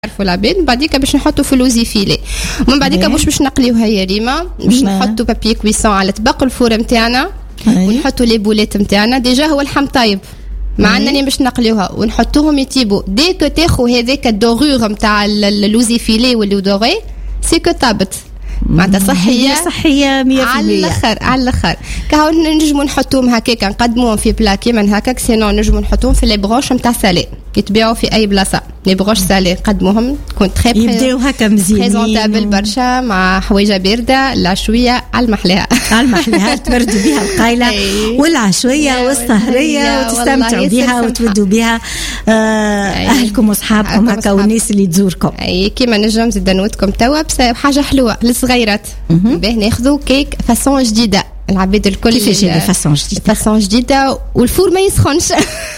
نعرفوا العباد. من بعديك باش نحطوا في لوزيفيلي، ومن بعديك باش نقليوها يا ريما، باش نحطوا بابي كويسون على طبق الفور نتاعنا، ونحطوا لي بوليت نتاعنا. ديجا هو اللحم طايب معنا اللي باش نقليوها ونحطوهم يطيبوا. ديك تاخذ هذاك الدورور نتاع اللوزيفيلي واللي دوري سيكو طابت معناتها صحيه 100% على الاخر. كهو نجموا نحطوهم هكاك نقدموهم في بلا كيما هكاك، سينو نجموا نحطوهم في لي برونش نتاع سالي يتباعوا في اي بلاصه. لي برونش سالي نقدموهم تكون تري يبداو هكا مزيانين بريزونطابل برشا مع حويجه بارده العشويه على المحلاها تبردوا بها القايله والعشويه والسهريه وتستمتعوا بها وتودوا بها اهلكم واصحابكم هكا والناس اللي تزوركم. اي كيما نجم زيد نودكم توا بحاجه حلوه للصغيرات. باه ناخذوا كيك فاسون جديده العباد الكل كيفاش فاسون جديده والفور ما يسخنش.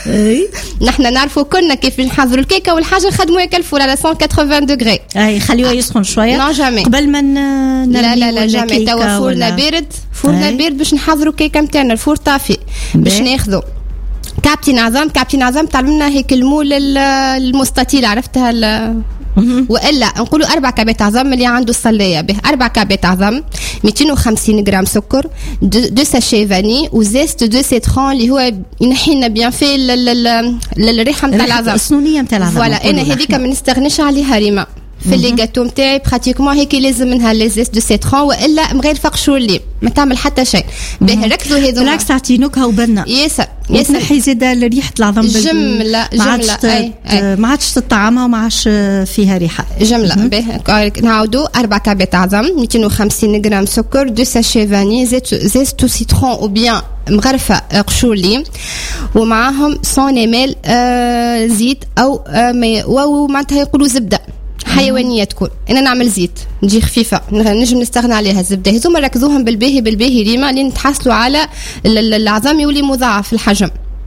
نحن نعرفوا كنا كيف نحضروا الكيكه والحاجه نخدموها كالفور على 180 دوغري. اي خليوها يسخن شويه نو جامي قبل ما لا جامي. توا فورنا بارد باش نحضروا الكيكه نتاعنا. الفور طافي باش ناخذوا كابتن عظام تعلمنا هيك المول المستطيل عرفتها والا نقولوا 4 كعبات عظم اللي عنده الصليه به 4 كعبات عظم 250 غرام سكر 2 ساشي فاني وزيست 2 سيترون اللي هو ينحي لنا بيان في الريحه نتاع العظم السنونيه نتاع العظم. فوالا انا هذيك ما نستغنيش عليها ريما في لي جاتو نتاعي براتيكمون هيك لازم منها لي زيست 2 سيترون والا مغير فقشور لي ما تعمل حتى شيء. باهي ركزوا هذو بالعكس تعطي نكهه وبنه ياسر تنحي زيد ريحه العظم جمله ما عادش تطعمها وما عادش فيها ريحه جمله. باهي نعاودوا 4 كعبات عظم 250 غرام سكر 2 ساشي فاني زيت سيترون او بيان مغرفه قشور لي ومعاهم 100 مل زيت او معناتها يقولوا زبده حيوانيه تكون. انا نعمل زيت تجي خفيفه نجم نستغنى عليها. الزبده هذوما ركزوهم بالباهي ريما لين نتحصلوا على العظام يولي مضاعف في الحجم.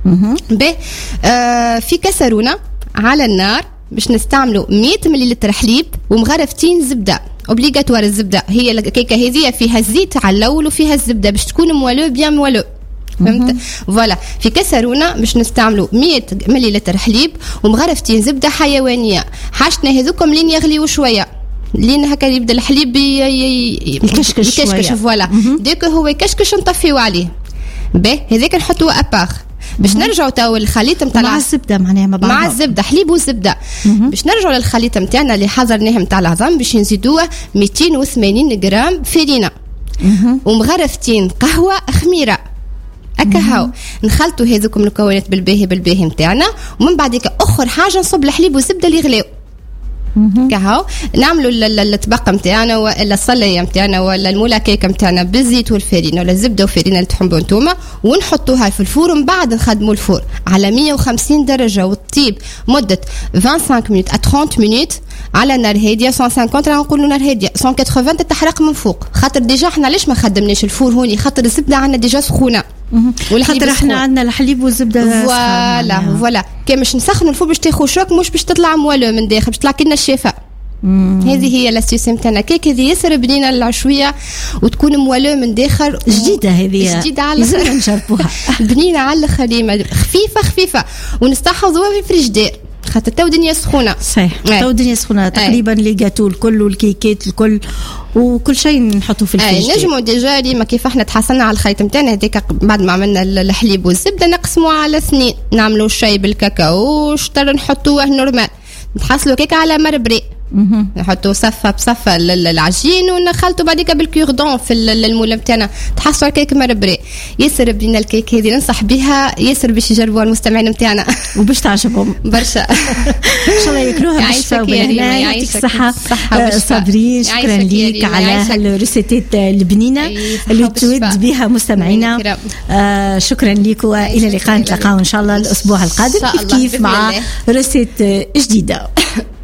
في كسرونه على النار باش نستعملوا 100 ملل حليب ومغرفتين زبده اوبليغاتوار. الزبده هي الكيكه هذه فيها الزيت على الاول وفيها الزبده باش تكون موالو بيان موالو. فهمت؟ فوالا في كسرونه باش نستعملوا 100 ملل حليب ومغرفتين زبده حيوانيه. حاجتنا هذوكم لين يغليوا شويه لين هكا يبدا الحليب يكشكش فوالا ديك هو يكشكش نطفيو عليه. باهي هذاك نحطوه ابار باش نرجعوا تو الخليط نتاع مع الزبده معناها مع الزبده حليب وزبده. باش نرجعوا للخليط نتاعنا اللي حضرناه نتاع العظام باش نزيدوه 280 غرام فرينه ومغرفتين قهوه خميره هكا نخلطوا هذوكم المكونات بالباهي نتاعنا. ومن بعدك اخر حاجه نصب الحليب والزبده اللي يغليو كهو نعملوا الطبق نتاعنا ولا الصليه نتاعنا ولا المولا كيك نتاعنا بالزيت والفرينه ولا الزبده والفرينه اللي تحبوا نتوما ونحطوها في الفور. ومن بعد نخدموا الفور على 150 درجه وتطيب مده 25 مينوت ا 30 مينوت على نار هاديه. 150 راه نقولوا نار هاديه 180 تتحرق من فوق خاطر ديجا احنا علاش ما خدمناش الفور هوني خاطر الزبده عندنا ديجا سخونه خاطر احنا عندنا الحليب والزبده فوالا كي مش نسخنوا الفور باش تاخذ شوك مش باش تطلع موالو من داخل باش تطلع كنا الشفاء. هذه هي لاستيس نتاعنا كيك هذه ياسر بنينه العشويه وتكون موالو من داخل جديده. هذه جديده على الاخر نجربوها بنينه على الاخر خفيفه ونستحضروها في الفريجدير خاطر تو الدنيا سخونه. صحيح تو الدنيا سخونه تقريبا لي جاتو الكل والكيكات الكل وكل شيء نحطه في الفريجدير. نجموا ديجا لما كيف احنا تحصلنا على الخليط نتاعنا هذيك بعد ما عملنا الحليب والزبده نقسموه على سنين نعملوا الشاي بالكاكاو وشطر نحطوه نورمال نحصلوا كيكه على مربري نحطوا صفه بصفه العجين ونخلطوا بعديك بالكوردون في المول نتاعنا تحصلوا كيك مربري. ياسر بنينا الكيك هذه ننصح بها ياسر باش يجربوها المستمعين نتاعنا وباش تعجبهم برشا ان شاء الله ياكلوها بالشفاء والهنا. يعطيك الصحه صابرين. شكرا ليك على الريسيتات البنينه اللي تود بها مستمعينا. شكرا لك والى اللقاء. نتلاقاو ان شاء الله الاسبوع القادم كيف مع ريسيت جديده.